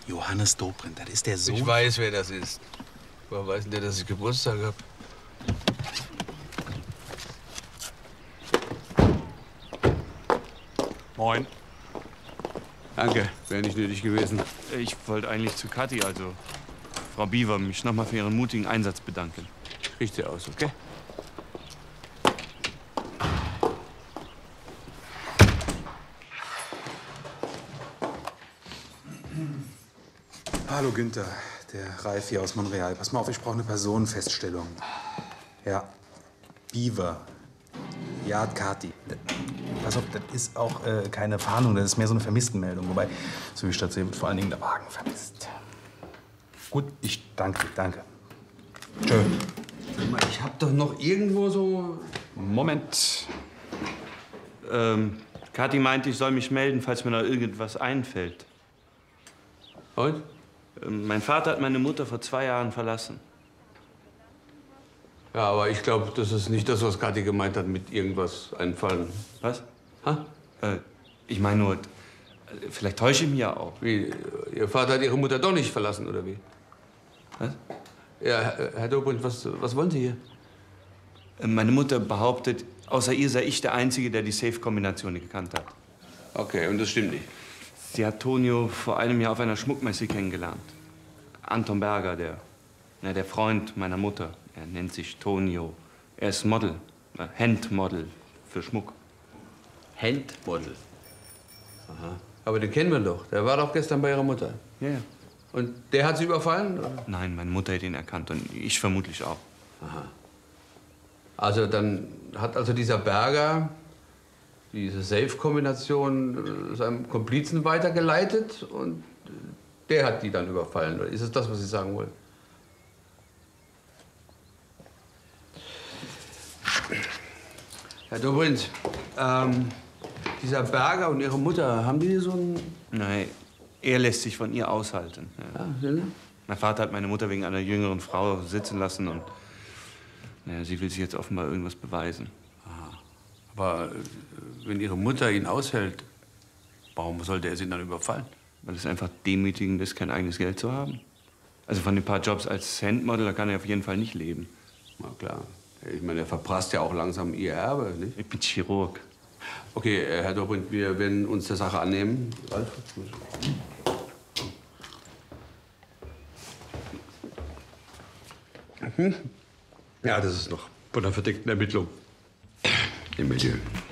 Johannes Dobrindt, das ist der Sohn. Ich weiß, wer das ist. Woher weiß denn der, dass ich Geburtstag habe? Moin. Danke, wäre nicht nötig gewesen. Ich wollte eigentlich zu Kathi, also Frau Biewer, mich nochmal für ihren mutigen Einsatz bedanken. Riecht sie aus, okay? Hallo Günther, der Ralf hier aus Montreal. Pass mal auf, ich brauche eine Personenfeststellung. Ja, Biewer. Ja, Kathi. Pass auf, das ist auch keine Fahndung, das ist mehr so eine Vermisstenmeldung. Wobei, so wie Stadt wird vor allen Dingen der Wagen vermisst. Gut, ich danke. Tschö. Ich hab doch noch irgendwo so... Moment. Kathi meinte, ich soll mich melden, falls mir noch irgendwas einfällt. Und? Mein Vater hat meine Mutter vor 2 Jahren verlassen. Ja, aber ich glaube, das ist nicht das, was Kathi gemeint hat mit irgendwas einfallen. Was? Ha? Ich meine nur, vielleicht täusche ich mich ja auch. Wie? Ihr Vater hat Ihre Mutter doch nicht verlassen, oder wie? Was? Ja, Herr Dobrindt, was wollen Sie hier? Meine Mutter behauptet, außer ihr sei ich der Einzige, der die Safe-Kombination gekannt hat. Okay, und das stimmt nicht. Sie hat Tonio vor einem Jahr auf einer Schmuckmesse kennengelernt. Anton Berger, der Freund meiner Mutter. Er nennt sich Tonio. Er ist Model, Handmodel für Schmuck. Handmodel? Aha. Aber den kennen wir doch. Der war doch gestern bei Ihrer Mutter. Ja, ja. Und der hat Sie überfallen? Oder? Nein, meine Mutter hat ihn erkannt und ich vermutlich auch. Aha. Also dann hat also dieser Berger diese Safe-Kombination seinem Komplizen weitergeleitet und der hat die dann überfallen. Oder ist es das, was Sie sagen wollen? Herr Dobrindt, dieser Berger und Ihre Mutter, haben die so ein... Nein, er lässt sich von ihr aushalten. Ja. Ja, mein Vater hat meine Mutter wegen einer jüngeren Frau sitzen lassen und sie will sich jetzt offenbar irgendwas beweisen. Aha. Aber wenn Ihre Mutter ihn aushält, warum sollte er Sie dann überfallen? Weil es einfach demütigend ist, kein eigenes Geld zu haben. Also von den paar Jobs als Handmodel, da kann er auf jeden Fall nicht leben. Na klar. Ich meine, er verprasst ja auch langsam Ihr Erbe, nicht? Ich bin Chirurg. Okay, Herr Dobrindt, wir werden uns der Sache annehmen. Ralf? Ja, das ist noch von der verdeckten Ermittlung im Milieu.